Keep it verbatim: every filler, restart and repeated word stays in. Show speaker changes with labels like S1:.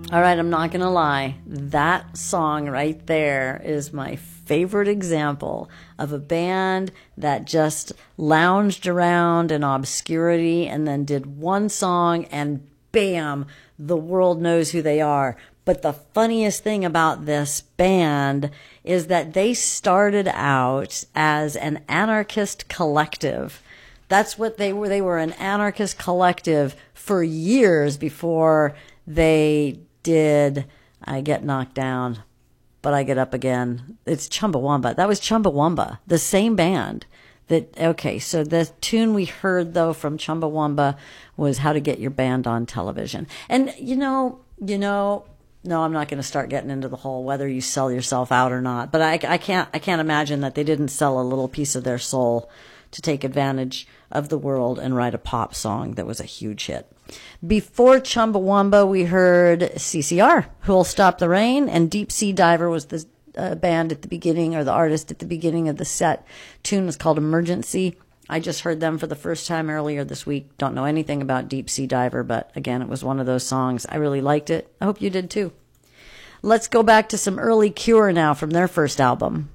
S1: All right, I'm not going to lie. That song right there is my favorite example of a band that just lounged around in obscurity and then did one song and bam, the world knows who they are. But the funniest thing about this band is that they started out as an anarchist collective. That's what they were. They were an anarchist collective for years before they did I Get Knocked Down, But I Get Up Again. It's Chumbawamba. That was Chumbawamba, the same band. That okay, so the tune we heard, though, from Chumbawamba was How to Get Your Band on Television. And, you know, you know, no, I'm not going to start getting into the whole whether you sell yourself out or not. But I, I can't I can't imagine that they didn't sell a little piece of their soul to take advantage of the world and write a pop song that was a huge hit. Before Chumbawamba, we heard C C R, Who'll Stop the Rain, and Deep Sea Diver was the uh, band at the beginning, or the artist at the beginning of the set. Tune was called Emergency. I just heard them for the first time earlier this week. Don't know anything about Deep Sea Diver, but again, it was one of those songs. I really liked it. I hope you did too. Let's go back to some early Cure now from their first album.